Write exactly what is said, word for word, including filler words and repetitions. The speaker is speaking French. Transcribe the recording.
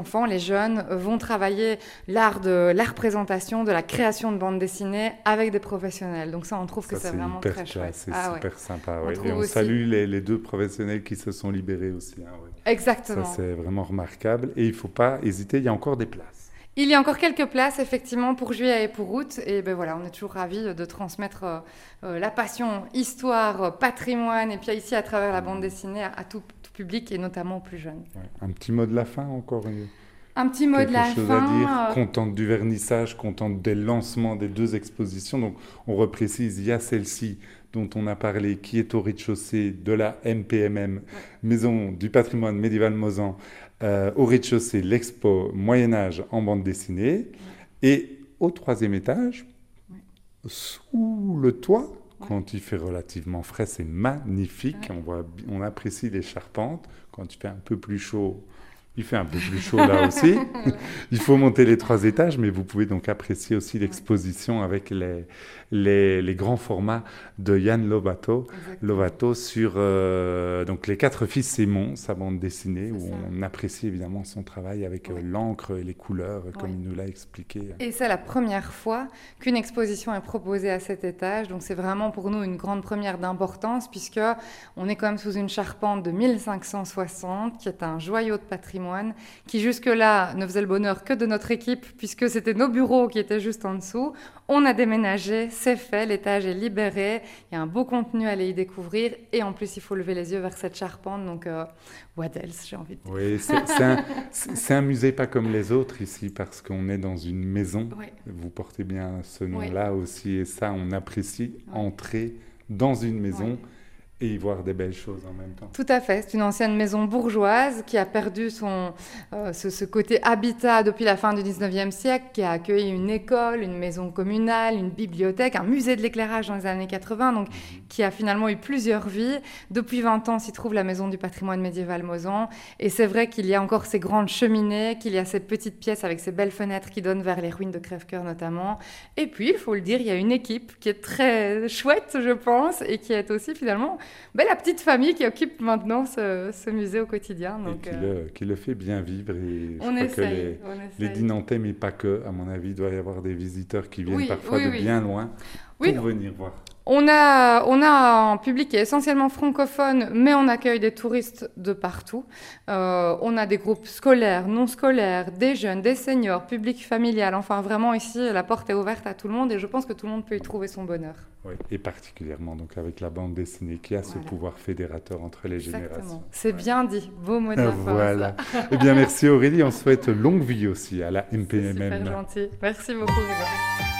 enfants, les jeunes, vont travailler l'art de la représentation, de la création de bandes dessinées avec des professionnels. Donc ça, on trouve ça, que c'est, c'est vraiment hyper très classe, chouette. c'est ah, super ouais. sympa. On Ouais. trouve Et on aussi... salue les, les deux professionnels qui se sont libérés aussi. Hein, ouais. Exactement. Ça, c'est vraiment remarquable. Et il ne faut pas hésiter, il y a encore des places. Il y a encore quelques places, effectivement, pour juillet et pour août. Et ben voilà, on est toujours ravis de transmettre euh, euh, la passion, histoire, euh, patrimoine, et puis ici, à travers la bande dessinée, à, à tout, tout public, et notamment aux plus jeunes. Ouais. Un petit mot de la fin encore une... Un petit mot Quelque de la chose fin. à dire, euh... contente du vernissage, contente des lancements des deux expositions. Donc, on reprécise, il y a celle-ci dont on a parlé, qui est au rez-de-chaussée de la M P M M, ouais. Maison du patrimoine médiéval Mozan. Euh, au rez-de-chaussée, l'expo Moyen-Âge en bande dessinée. Ouais. Et au troisième étage, ouais. Sous le toit, ouais. Quand il fait relativement frais, c'est magnifique. Ouais. On, voit, on apprécie les charpentes. Quand il fait un peu plus chaud, il fait un peu plus chaud là aussi. Il faut monter les trois étages, mais vous pouvez donc apprécier aussi l'exposition avec les, les, les grands formats de Yann Lovato, Lovato sur euh, donc Les Quatre Fils Sémon, sa bande dessinée, c'est où ça. On apprécie évidemment son travail avec ouais. euh, l'encre et les couleurs, ouais. Comme il nous l'a expliqué. Et c'est la première fois qu'une exposition est proposée à cet étage, donc c'est vraiment pour nous une grande première d'importance, puisqu'on est quand même sous une charpente de mille cinq cent soixante, qui est un joyau de patrimoine, qui jusque-là ne faisait le bonheur que de notre équipe, puisque c'était nos bureaux qui étaient juste en dessous. On a déménagé, c'est fait, l'étage est libéré, il y a un beau contenu à aller y découvrir, et en plus il faut lever les yeux vers cette charpente, donc euh, what else, j'ai envie de dire. Oui, c'est, c'est, un, c'est un musée pas comme les autres ici, parce qu'on est dans une maison, oui. Vous portez bien ce nom-là oui. Aussi, et ça on apprécie, oui. Entrer dans une maison, oui. Et y voir des belles choses en même temps. Tout à fait. C'est une ancienne maison bourgeoise qui a perdu son, euh, ce, ce côté habitat depuis la fin du dix-neuvième siècle, qui a accueilli une école, une maison communale, une bibliothèque, un musée de l'éclairage dans les années quatre-vingts, donc, mmh. Qui a finalement eu plusieurs vies. Depuis vingt ans s'y trouve la maison du patrimoine médiéval Mozan. Et c'est vrai qu'il y a encore ces grandes cheminées, qu'il y a ces petites pièces avec ces belles fenêtres qui donnent vers les ruines de Crèvecoeur notamment. Et puis, il faut le dire, il y a une équipe qui est très chouette, je pense, et qui est aussi finalement... Ben, la petite famille qui occupe maintenant ce, ce musée au quotidien. Donc, et qui, euh... le, qui le fait bien vivre. Et je on crois essaye, que les, on essaye. Les Dinantais, mais pas que, à mon avis, il doit y avoir des visiteurs qui viennent oui, parfois oui, de oui. bien loin pour oui. venir voir. On a, on a un public qui est essentiellement francophone, mais on accueille des touristes de partout. Euh, on a des groupes scolaires, non scolaires, des jeunes, des seniors, public familial. Enfin, vraiment, ici, la porte est ouverte à tout le monde et je pense que tout le monde peut y trouver son bonheur. Oui, et particulièrement donc avec la bande dessinée qui a voilà. Ce pouvoir fédérateur entre les Exactement. Générations. C'est ouais. Bien dit, beau mot de la fin. Voilà. Eh bien, merci Aurélie. On souhaite longue vie aussi à la M P M M. C'est super gentil. Merci beaucoup.